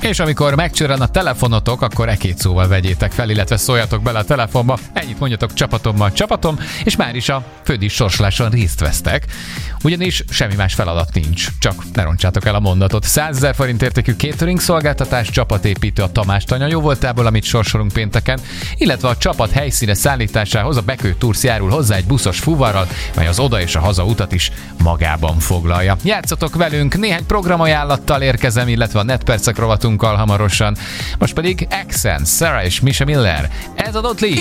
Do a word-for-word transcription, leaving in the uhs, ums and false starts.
És amikor megcsörren a telefonotok, akkor e két szóval vegyétek fel, illetve szóljatok bele a telefonba. Ennyit mondjatok csapatommal csapatom, és már is a fődísz sorsoláson részt vesztek. Ugyanis semmi más feladat nincs, csak ne roncsátok el a mondatot. százezer forint értékű catering szolgáltatás, csapatépítő a Tamás Tanya jóvoltából, amit sorsolunk pénteken, illetve a csapat helyszíne szállításához a Bekő Tours járul hozzá egy buszos fuvarral, mely az oda és a haza utat is magában foglalja. Játszatok velünk, néhány programajánlattal érkezem, illetve a netpercek rovatunkkal hamarosan. Most pedig Accent, Sarah és Misha Miller. Ez adott Lee.